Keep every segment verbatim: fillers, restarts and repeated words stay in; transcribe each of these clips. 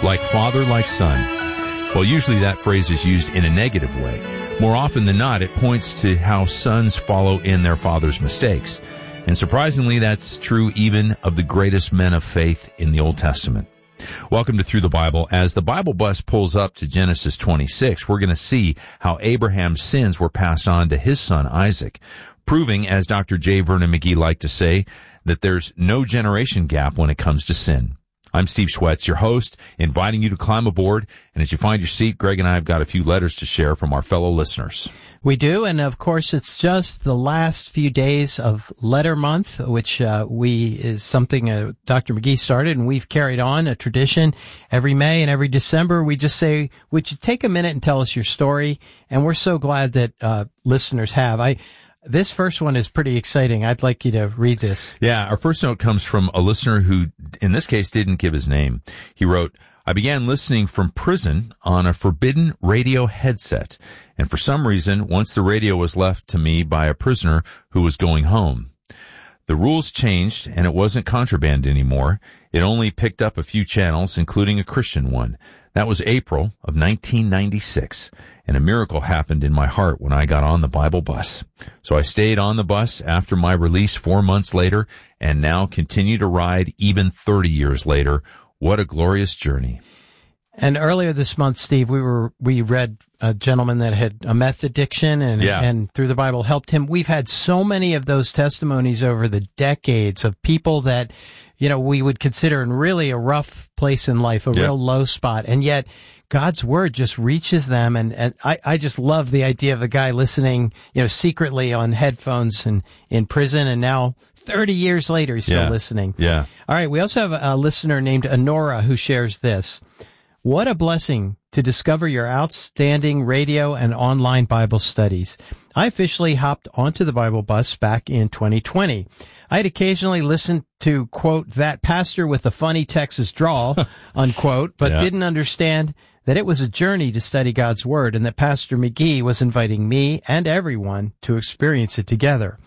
like father, like son. Well, usually that phrase is used in a negative way. More often than not, it points to how sons follow in their father's mistakes. And surprisingly, that's true even of the greatest men of faith in the Old Testament. Welcome to Through the Bible. As the Bible bus pulls up to Genesis twenty-six, we're going to see how Abraham's sins were passed on to his son Isaac, proving, as Doctor J. Vernon McGee liked to say, that there's no generation gap when it comes to sin. I'm Steve Schwetz, your host, inviting you to climb aboard. And as you find your seat, Greg and I have got a few letters to share from our fellow listeners. We do, and of course, it's just the last few days of Letter Month, which uh, we is something uh, Doctor McGee started, and we've carried on a tradition. Every May and every December, we just say, would you take a minute and tell us your story? And we're so glad that uh, listeners have. I This first one is pretty exciting. I'd like you to read this. Yeah, our first note comes from a listener who, in this case, didn't give his name. He wrote, I began listening from prison on a forbidden radio headset, and for some reason, once the radio was left to me by a prisoner who was going home. The rules changed, and it wasn't contraband anymore. It only picked up a few channels, including a Christian one. That was April of nineteen ninety-six, and a miracle happened in my heart when I got on the Bible bus. So I stayed on the bus after my release four months later, and now continue to ride even thirty years later. What a glorious journey. And earlier this month, Steve, we were we read a gentleman that had a meth addiction and yeah. and through the Bible helped him. We've had so many of those testimonies over the decades of people that, you know, we would consider in really a rough place in life, a yeah. real low spot, and yet God's word just reaches them. And, and I, I just love the idea of a guy listening, you know, secretly on headphones and in prison, and now thirty years later, he's still yeah. listening. Yeah. All right. We also have a, a listener named Honora who shares this. What a blessing to discover your outstanding radio and online Bible studies. I officially hopped onto the Bible bus back in twenty twenty. I'd occasionally listened to, quote, that pastor with a funny Texas drawl, unquote, but yeah. didn't understand that it was a journey to study God's Word and that Pastor McGee was inviting me and everyone to experience it together.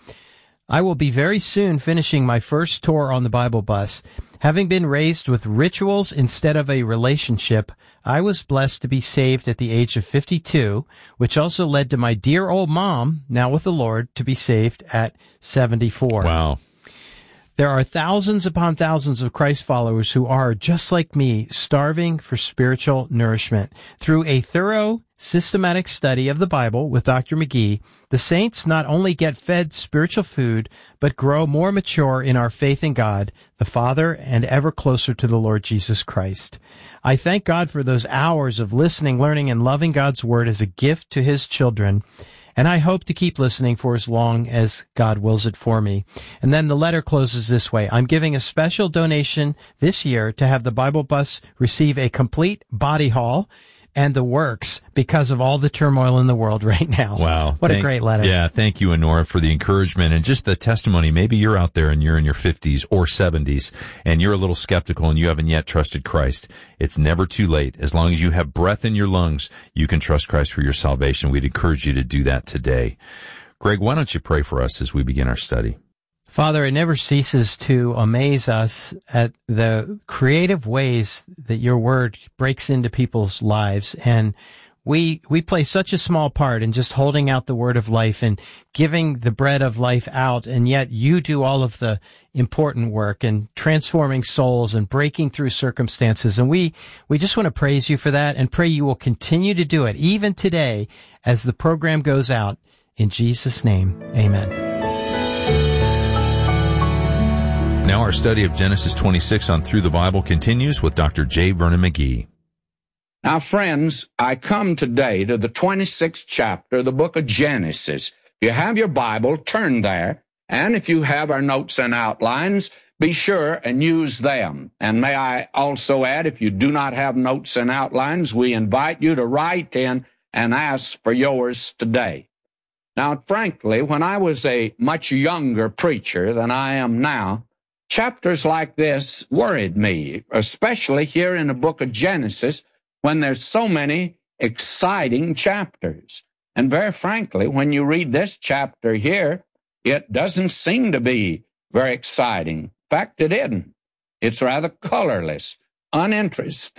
I will be very soon finishing my first tour on the Bible bus. Having been raised with rituals instead of a relationship, I was blessed to be saved at the age of fifty-two, which also led to my dear old mom, now with the Lord, to be saved at seventy-four. Wow. There are thousands upon thousands of Christ followers who are, just like me, starving for spiritual nourishment. Through a thorough, systematic study of the Bible with Doctor McGee, the saints not only get fed spiritual food, but grow more mature in our faith in God, the Father, and ever closer to the Lord Jesus Christ. I thank God for those hours of listening, learning, and loving God's Word as a gift to His children. And I hope to keep listening for as long as God wills it for me. And then the letter closes this way. I'm giving a special donation this year to have the Bible bus receive a complete body haul and the works because of all the turmoil in the world right now. Wow. What thank, a great letter. Yeah, thank you, Honora, for the encouragement and just the testimony. Maybe you're out there and you're in your fifties or seventies and you're a little skeptical and you haven't yet trusted Christ. It's never too late. As long as you have breath in your lungs, you can trust Christ for your salvation. We'd encourage you to do that today. Greg, why don't you pray for us as we begin our study? Father, it never ceases to amaze us at the creative ways that your word breaks into people's lives. And we, we play such a small part in just holding out the word of life and giving the bread of life out. And yet you do all of the important work and transforming souls and breaking through circumstances. And we, we just want to praise you for that and pray you will continue to do it even today as the program goes out. In Jesus' name, amen. Now our study of Genesis twenty-six on Through the Bible continues with Doctor J. Vernon McGee. Now, friends, I come today to the twenty-sixth chapter of the book of Genesis. If you have your Bible, turn there, and if you have our notes and outlines, be sure and use them. And may I also add, if you do not have notes and outlines, we invite you to write in and ask for yours today. Now, frankly, when I was a much younger preacher than I am now, chapters like this worried me, especially here in the book of Genesis, when there's so many exciting chapters. And very frankly, when you read this chapter here, it doesn't seem to be very exciting. In fact, it isn't. It's rather colorless, uninteresting.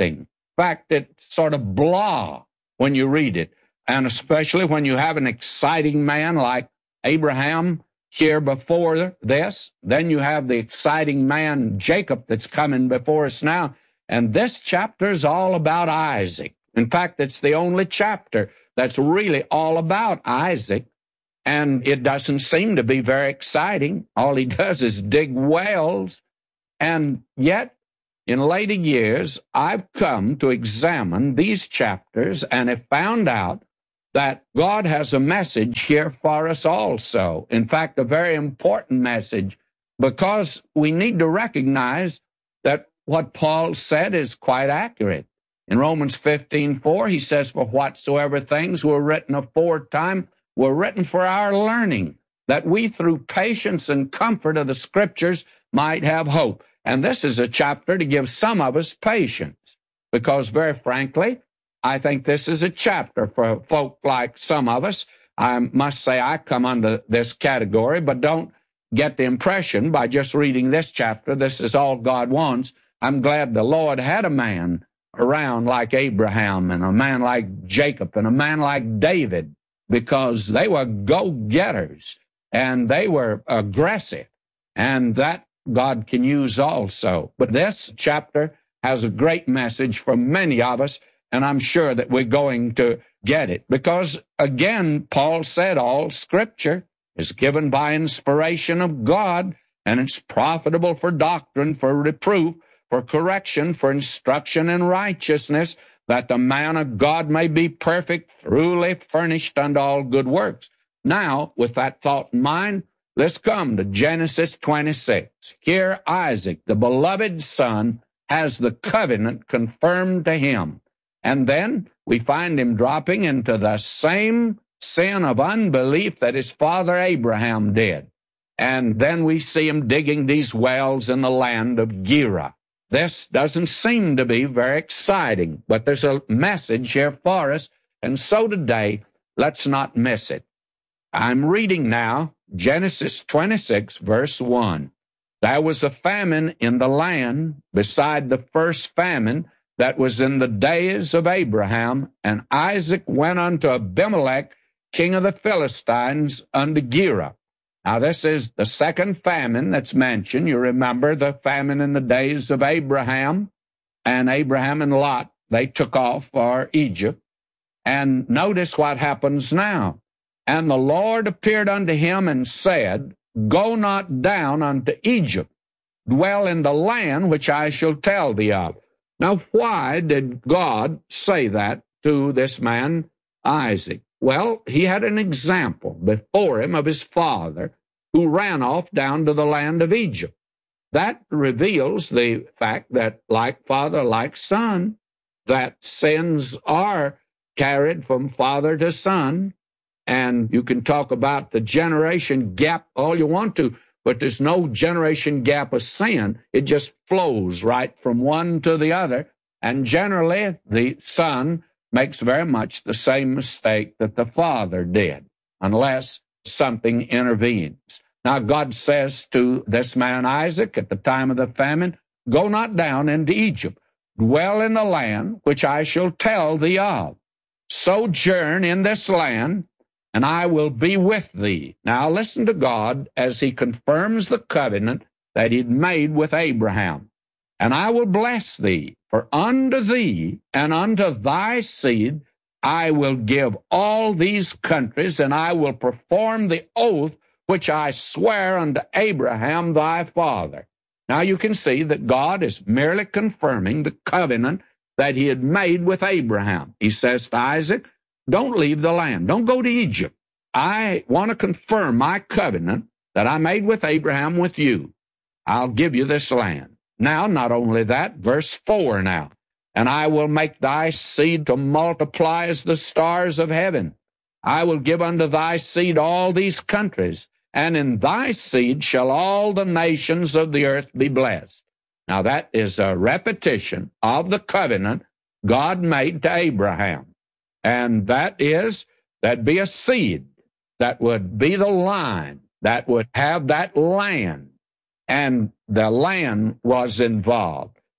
fact, it's sort of blah when you read it, and especially when you have an exciting man like Abraham here before this. Then you have the exciting man Jacob that's coming before us now, and this chapter is all about Isaac. In fact, it's the only chapter that's really all about Isaac, and it doesn't seem to be very exciting. All he does is dig wells, and yet in later years, I've come to examine these chapters and have found out that God has a message here for us also. In fact, a very important message, because we need to recognize that what Paul said is quite accurate. In Romans fifteen four, he says, "For whatsoever things were written aforetime were written for our learning, that we through patience and comfort of the Scriptures might have hope." And this is a chapter to give some of us patience, because very frankly, I think this is a chapter for folk like some of us. I must say I come under this category, but don't get the impression by just reading this chapter this is all God wants. I'm glad the Lord had a man around like Abraham and a man like Jacob and a man like David, because they were go-getters and they were aggressive, and that God can use also. But this chapter has a great message for many of us, and I'm sure that we're going to get it. Because, again, Paul said all Scripture is given by inspiration of God, and it's profitable for doctrine, for reproof, for correction, for instruction in righteousness, that the man of God may be perfect, truly furnished unto all good works. Now, with that thought in mind, let's come to Genesis twenty-six. Here Isaac, the beloved son, has the covenant confirmed to him. And then we find him dropping into the same sin of unbelief that his father Abraham did. And then we see him digging these wells in the land of Gerar. This doesn't seem to be very exciting, but there's a message here for us, and so today, let's not miss it. I'm reading now Genesis twenty-six, verse one. There was a famine in the land beside the first famine that was in the days of Abraham, and Isaac went unto Abimelech, king of the Philistines, unto Gerar. Now, this is the second famine that's mentioned. You remember the famine in the days of Abraham, and Abraham and Lot, they took off for Egypt. And notice what happens now. And the Lord appeared unto him and said, Go not down unto Egypt, dwell in the land which I shall tell thee of. Now, why did God say that to this man, Isaac? Well, he had an example before him of his father who ran off down to the land of Egypt. That reveals the fact that, like father, like son, that sins are carried from father to son. And you can talk about the generation gap all you want to, but there's no generation gap of sin. It just flows right from one to the other. And generally, the son makes very much the same mistake that the father did, unless something intervenes. Now, God says to this man Isaac at the time of the famine, Go not down into Egypt, dwell in the land which I shall tell thee of. Sojourn in this land, and I will be with thee. Now, listen to God as he confirms the covenant that he'd made with Abraham. And I will bless thee, for unto thee and unto thy seed I will give all these countries, and I will perform the oath which I swear unto Abraham thy father. Now you can see that God is merely confirming the covenant that he had made with Abraham. He says to Isaac, don't leave the land. Don't go to Egypt. I want to confirm my covenant that I made with Abraham with you. I'll give you this land. Now, not only that, verse four now, and I will make thy seed to multiply as the stars of heaven. I will give unto thy seed all these countries, and in thy seed shall all the nations of the earth be blessed. Now, that is a repetition of the covenant God made to Abraham. And that is, that'd be a seed that would be the line that would have that land. And the land was involved.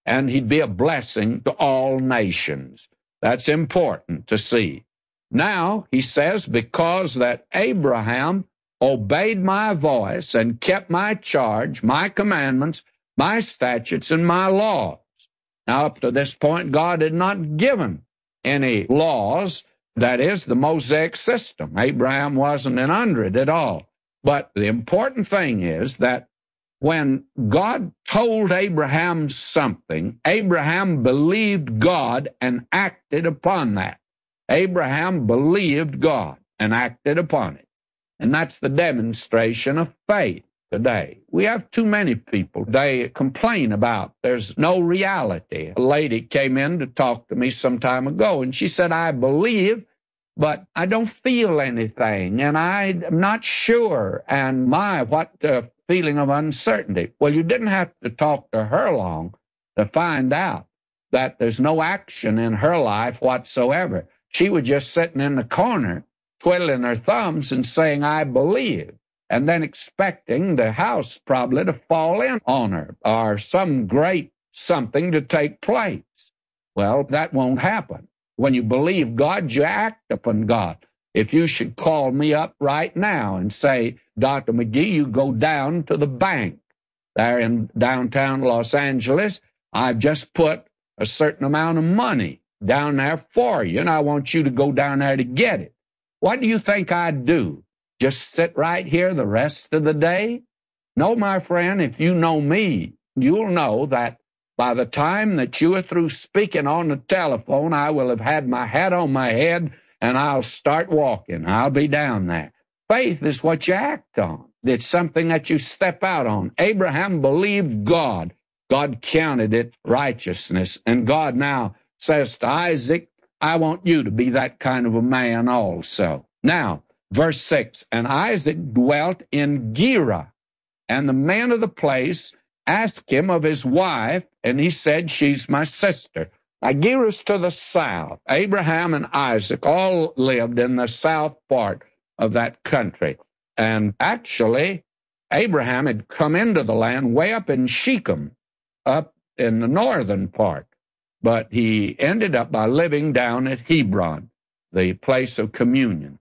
and he'd be a blessing to all nations. That's important to see. Now, he says, because that Abraham obeyed my voice and kept my charge, my commandments, my statutes, and my laws. Now, up to this point, God had not given any laws, that is, the Mosaic system. Abraham wasn't in under it at all. But the important thing is that when God told Abraham something, Abraham believed God and acted upon that. Abraham believed God and acted upon it. And that's the demonstration of faith today. We have too many people. They complain about there's no reality. A lady came in to talk to me some time ago, and she said, I believe, but I don't feel anything, and I'm not sure. And my, what a feeling of uncertainty. Well, you didn't have to talk to her long to find out that there's no action in her life whatsoever. She was just sitting in the corner, twiddling her thumbs and saying, I believe, and then expecting the house probably to fall in on her or some great something to take place. Well, that won't happen. When you believe God, you act upon God. If you should call me up right now and say, Doctor McGee, you go down to the bank there in downtown Los Angeles, I've just put a certain amount of money down there for you, and I want you to go down there to get it. What do you think I'd do? Just sit right here the rest of the day? No, my friend, if you know me, you'll know that by the time that you are through speaking on the telephone, I will have had my hat on my head and I'll start walking. I'll be down there. Faith is what you act on. It's something that you step out on. Abraham believed God. God counted it righteousness. And God now says to Isaac, I want you to be that kind of a man also. Now, verse six, and Isaac dwelt in Gerar, and the man of the place asked him of his wife, and he said, she's my sister. Now, Gerar's to the south. Abraham and Isaac all lived in the south part of that country. And actually, Abraham had come into the land way up in Shechem, up in the northern part. But he ended up by living down at Hebron, the place of communion.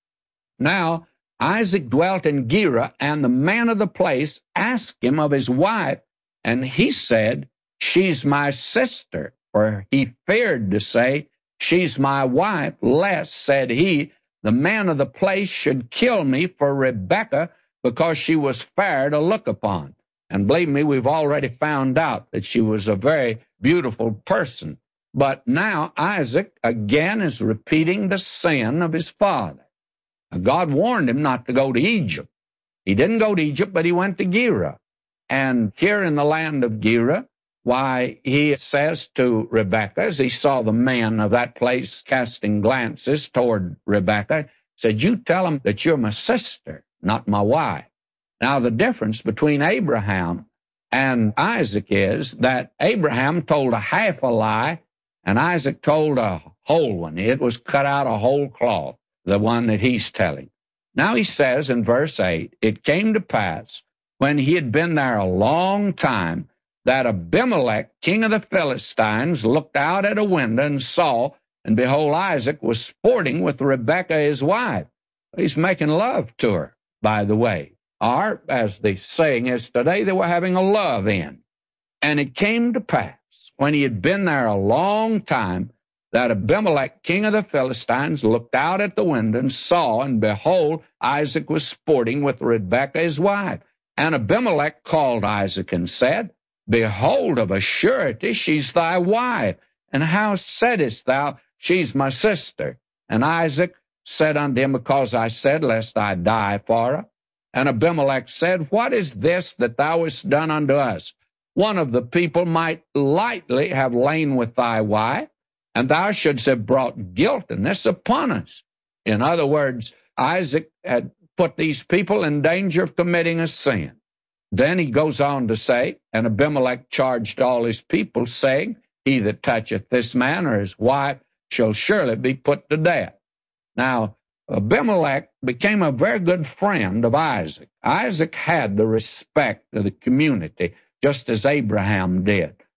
Now, Isaac dwelt in Gerar, and the man of the place asked him of his wife, and he said, she's my sister. For he feared to say, she's my wife, lest, said he, the man of the place should kill me for Rebekah, because she was fair to look upon. And believe me, we've already found out that she was a very beautiful person. But now Isaac again is repeating the sin of his father. Now, God warned him not to go to Egypt. He didn't go to Egypt, but he went to Gerar. And here in the land of Gerar, why, he says to Rebekah, as he saw the men of that place casting glances toward Rebekah, said, you tell him that you're my sister, not my wife. Now, the difference between Abraham and Isaac is that Abraham told a half a lie, and Isaac told a whole one. It was cut out of whole cloth, the one that he's telling. Now he says in verse eight, it came to pass, when he had been there a long time, that Abimelech, king of the Philistines, looked out at a window and saw, and behold, Isaac was sporting with Rebekah his wife. He's making love to her, by the way. Or, as the saying is today, they were having a love-in. And it came to pass, when he had been there a long time, that Abimelech, king of the Philistines, looked out at the window and saw, and behold, Isaac was sporting with Rebekah his wife. And Abimelech called Isaac and said, behold, of a surety she's thy wife. And how saidest thou, she's my sister? And Isaac said unto him, because I said, lest I die for her. And Abimelech said, what is this that thou hast done unto us? One of the people might lightly have lain with thy wife, and thou shouldst have brought guiltiness upon us. In other words, Isaac had put these people in danger of committing a sin. Then he goes on to say, and Abimelech charged all his people, saying, he that toucheth this man or his wife shall surely be put to death. Now, Abimelech became a very good friend of Isaac. Isaac had the respect of the community, just as Abraham did.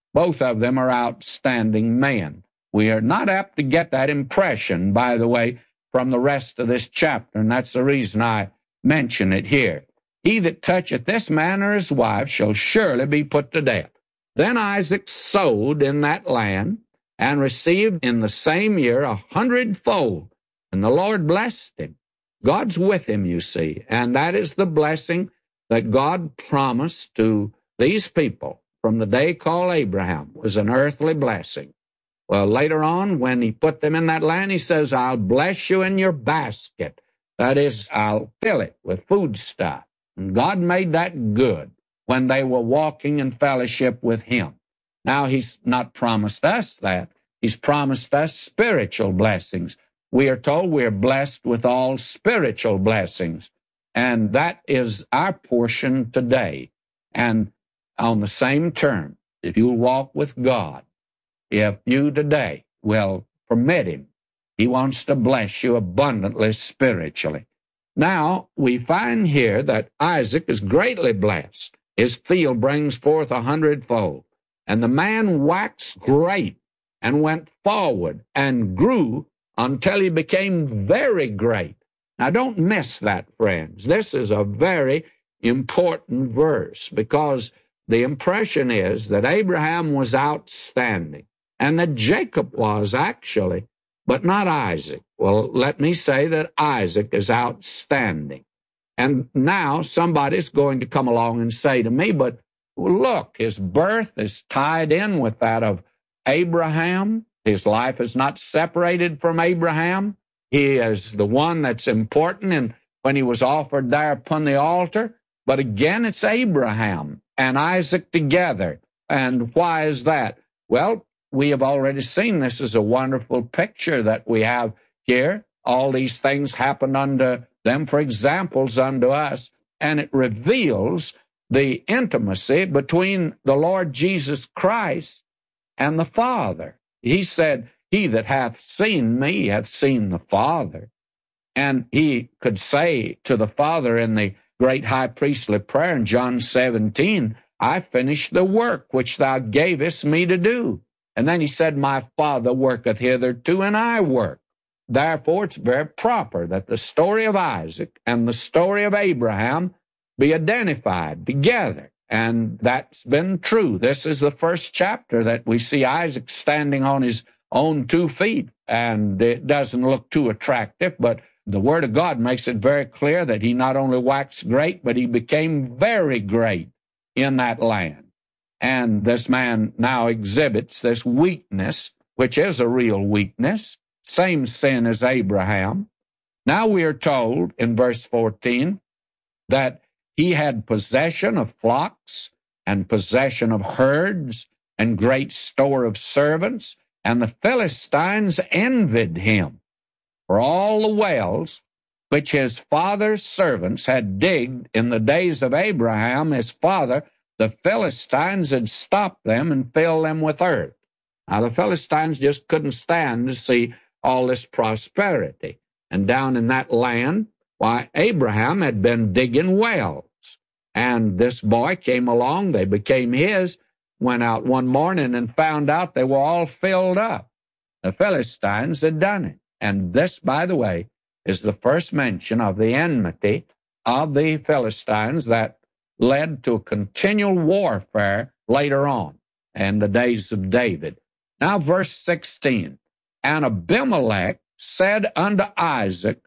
Both of them are outstanding men. We are not apt to get that impression, by the way, from the rest of this chapter, and that's the reason I mention it here. He that toucheth this man or his wife shall surely be put to death. Then Isaac sowed in that land, and received in the same year a hundredfold, and the Lord blessed him. God's with him, you see, and that is the blessing that God promised to these people from the day called Abraham, was an earthly blessing. Well, later on, when he put them in that land, he says, I'll bless you in your basket. That is, I'll fill it with food stuff. And God made that good when they were walking in fellowship with him. Now, he's not promised us that. He's promised us spiritual blessings. We are told we are blessed with all spiritual blessings. And that is our portion today. And on the same term, if you walk with God, if you today will permit him, he wants to bless you abundantly spiritually. Now, we find here that Isaac is greatly blessed. His field brings forth a hundredfold. And the man waxed great and went forward and grew until he became very great. Now, don't miss that, friends. This is a very important verse, because the impression is that Abraham was outstanding, and that Jacob was actually, but not Isaac. Well, let me say that Isaac is outstanding. And now somebody's going to come along and say to me, but look, his birth is tied in with that of Abraham. His life is not separated from Abraham. He is the one that's important, and when he was offered there upon the altar. But again, it's Abraham and Isaac together. And why is that? Well, we have already seen this is a wonderful picture that we have here. All these things happened unto them for examples unto us, and it reveals the intimacy between the Lord Jesus Christ and the Father. He said, he that hath seen me hath seen the Father. And he could say to the Father in the great high priestly prayer in John seventeen, I finished the work which thou gavest me to do. And then he said, my Father worketh hitherto, and I work. Therefore, it's very proper that the story of Isaac and the story of Abraham be identified together. And that's been true. This is the first chapter that we see Isaac standing on his own two feet, and it doesn't look too attractive, but the Word of God makes it very clear that he not only waxed great, but he became very great in that land. And this man now exhibits this weakness, which is a real weakness, same sin as Abraham. Now we are told in verse fourteen that he had possession of flocks and possession of herds and great store of servants, and the Philistines envied him. For all the wells which his father's servants had digged in the days of Abraham, his father, the Philistines had stopped them and filled them with earth. Now, the Philistines just couldn't stand to see all this prosperity. And down in that land, why, Abraham had been digging wells. And this boy came along, they became his, went out one morning and found out they were all filled up. The Philistines had done it. And this, by the way, is the first mention of the enmity of the Philistines that led to a continual warfare later on in the days of David. Now, verse sixteen, and Abimelech said unto Isaac,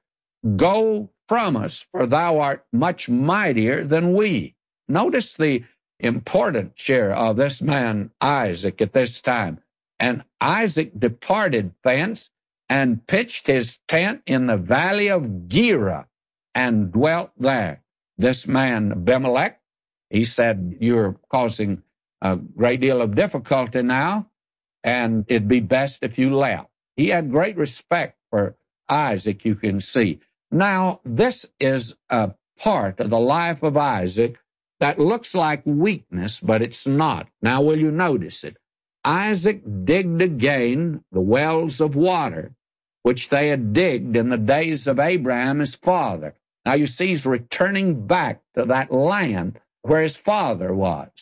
Go from us, for thou art much mightier than we. Notice the importance here of this man Isaac at this time. And Isaac departed thence and pitched his tent in the valley of Gerar and dwelt there. This man Abimelech, he said, you're causing a great deal of difficulty now, and it'd be best if you left. He had great respect for Isaac, you can see. Now, this is a part of the life of Isaac that looks like weakness, but it's not. Now, will you notice it? Isaac digged again the wells of water, which they had digged in the days of Abraham, his father. Now, you see, he's returning back to that land where his father was.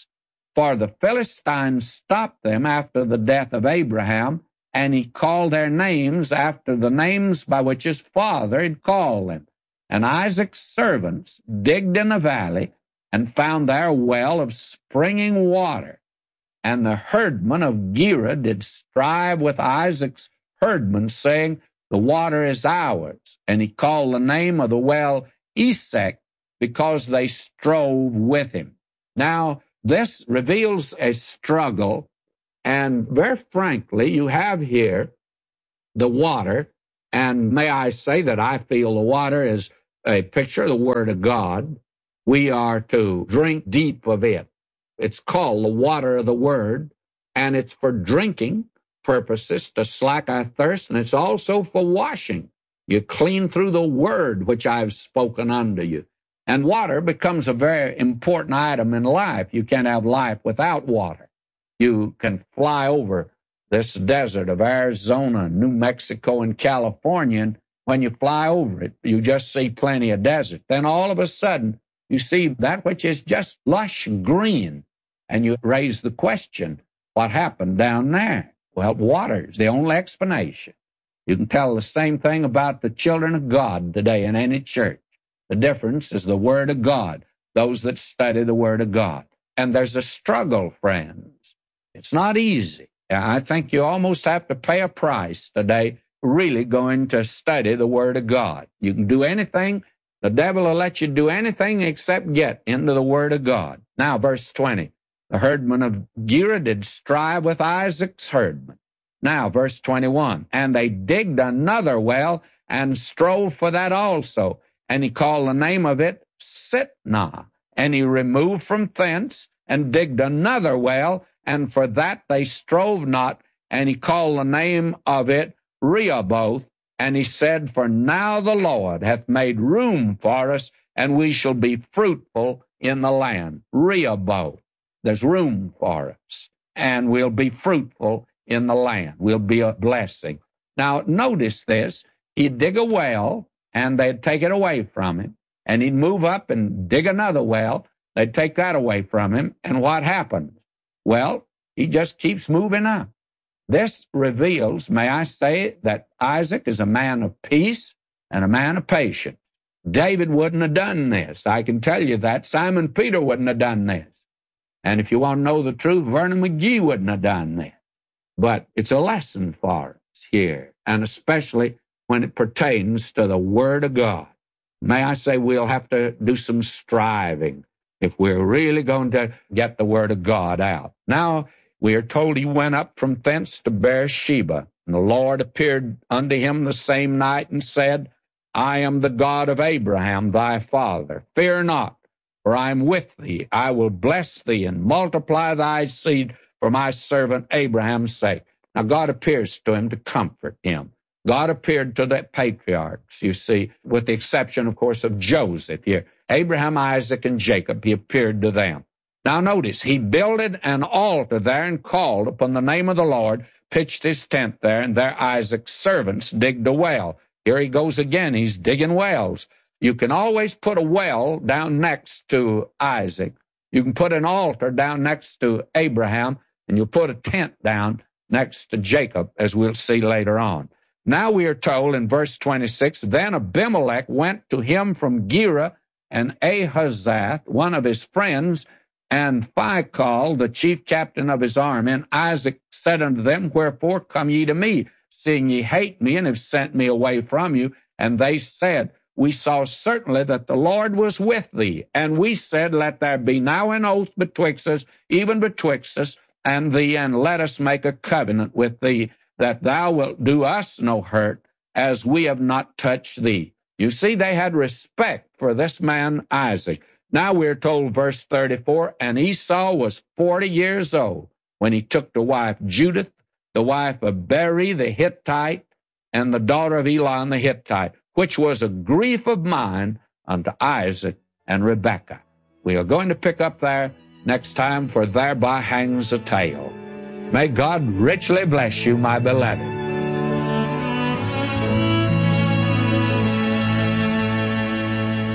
For the Philistines stopped them after the death of Abraham, and he called their names after the names by which his father had called them. And Isaac's servants digged in the valley and found there a well of springing water. And the herdmen of Gerar did strive with Isaac's herdmen, saying, The water is ours. And he called the name of the well Esek, because they strove with him. Now, this reveals a struggle, and very frankly, you have here the water, and may I say that I feel the water is a picture of the Word of God. We are to drink deep of it. It's called the water of the Word, and it's for drinking purposes, to slack our thirst, and it's also for washing. You clean through the Word which I've spoken unto you. And water becomes a very important item in life. You can't have life without water. You can fly over this desert of Arizona, New Mexico, and California, and when you fly over it, you just see plenty of desert. Then all of a sudden, you see that which is just lush green, and you raise the question, what happened down there? Well, water is the only explanation. You can tell the same thing about the children of God today in any church. The difference is the Word of God, those that study the Word of God. And there's a struggle, friends. It's not easy. I think you almost have to pay a price today really going to study the Word of God. You can do anything. The devil will let you do anything except get into the Word of God. Now, verse twenty. The herdmen of Gerar did strive with Isaac's herdmen. Now, verse twenty-one. And they digged another well and strove for that also. And he called the name of it Sitnah. And he removed from thence and digged another well, and for that they strove not. And he called the name of it Rehoboth. And he said, For now the Lord hath made room for us, and we shall be fruitful in the land. Rehoboth. There's room for us, and we'll be fruitful in the land. We'll be a blessing. Now, notice this. He'd dig a well, and they'd take it away from him. And he'd move up and dig another well. They'd take that away from him. And what happens? Well, he just keeps moving up. This reveals, may I say, that Isaac is a man of peace and a man of patience. David wouldn't have done this. I can tell you that. Simon Peter wouldn't have done this. And if you want to know the truth, Vernon McGee wouldn't have done this. But it's a lesson for us here, and especially when it pertains to the Word of God. May I say we'll have to do some striving if we're really going to get the Word of God out. Now, we are told he went up from thence to Beersheba, and the Lord appeared unto him the same night and said, I am the God of Abraham thy father. Fear not, for I am with thee. I will bless thee and multiply thy seed for my servant Abraham's sake. Now, God appears to him to comfort him. God appeared to the patriarchs, you see, with the exception, of course, of Joseph here. Abraham, Isaac, and Jacob, he appeared to them. Now, notice, he builded an altar there and called upon the name of the Lord, pitched his tent there, and there Isaac's servants digged a well. Here he goes again. He's digging wells. You can always put a well down next to Isaac. You can put an altar down next to Abraham, and you'll put a tent down next to Jacob, as we'll see later on. Now we are told in verse twenty-six, Then Abimelech went to him from Gerar, and Ahazath, one of his friends, and Phicol, the chief captain of his army. And Isaac said unto them, Wherefore come ye to me, seeing ye hate me, and have sent me away from you? And they said, We saw certainly that the Lord was with thee. And we said, Let there be now an oath betwixt us, even betwixt us and thee, and let us make a covenant with thee, that thou wilt do us no hurt, as we have not touched thee. You see, they had respect for this man Isaac. Now we're told, verse thirty-four, And Esau was forty years old when he took to wife Judith, the wife of Beri the Hittite, and the daughter of Elon the Hittite, which was a grief of mine unto Isaac and Rebekah. We are going to pick up there next time, for thereby hangs a tale. May God richly bless you, my beloved. To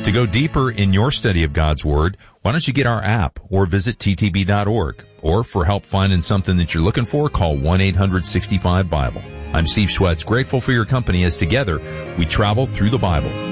To go deeper in your study of God's Word, why don't you get our app or visit T T B dot org? Or for help finding something that you're looking for, call one eight hundred sixty-five Bible. I'm Steve Schwetz, grateful for your company as together we travel through the Bible.